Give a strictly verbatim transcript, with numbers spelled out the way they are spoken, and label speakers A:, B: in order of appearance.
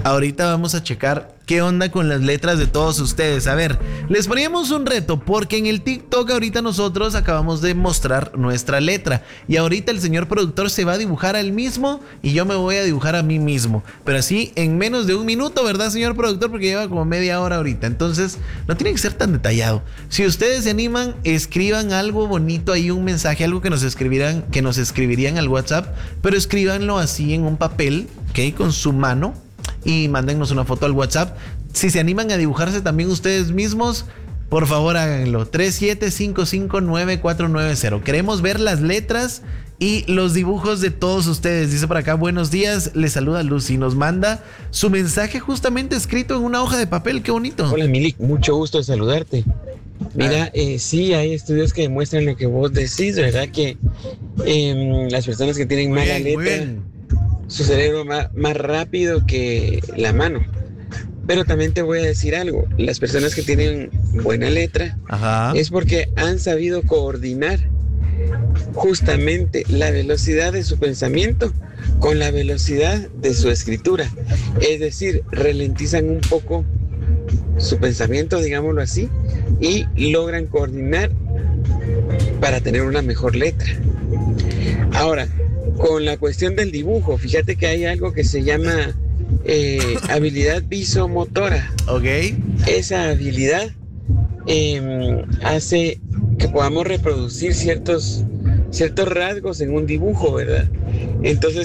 A: ahorita vamos a checar qué onda con las letras de todos ustedes. A ver, les poníamos un reto porque en el TikTok ahorita nosotros acabamos de mostrar nuestra letra y ahorita el señor productor se va a dibujar a él mismo y yo me voy a dibujar a mí mismo, pero así en menos de un minuto, ¿verdad, señor productor? Porque lleva como media hora ahorita, entonces no tiene que ser tan detallado. Si ustedes se animan, escriban algo bonito ahí, un mensaje, algo que nos escribirán, que nos escribirían al WhatsApp, pero escríbanlo así en un papel, ¿ok? Con su mano, y mándennos una foto al WhatsApp. Si se animan a dibujarse también ustedes mismos, por favor háganlo. tres siete cinco cinco nueve cuatro nueve cero. Queremos ver las letras y los dibujos de todos ustedes. Dice por acá, buenos días, les saluda Lucy. Nos manda su mensaje justamente escrito en una hoja de papel. Qué bonito.
B: Hola Milik, mucho gusto en saludarte. Mira, eh, sí, hay estudios que demuestran lo que vos decís, ¿verdad? Que eh, las personas que tienen
A: Muy
B: mala
A: bien, muy
B: letra,
A: bien.
B: su cerebro va más rápido que la mano. Pero también te voy a decir algo, las personas que tienen buena letra,
A: Ajá.
B: es porque han sabido coordinar justamente la velocidad de su pensamiento con la velocidad de su escritura. Es decir, ralentizan un poco su pensamiento, digámoslo así, y logran coordinar para tener una mejor letra. Ahora, con la cuestión del dibujo, fíjate que hay algo que se llama eh, habilidad visomotora.
A: Ok.
B: Esa habilidad eh, hace que podamos reproducir ciertos, ciertos rasgos en un dibujo, ¿verdad? Entonces,